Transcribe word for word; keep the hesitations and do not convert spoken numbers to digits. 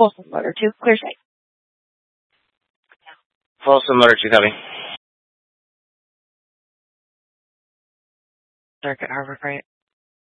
Folsom Motor two, clear sight. Folsom Motor two, copy. Circuit Harbor Freight.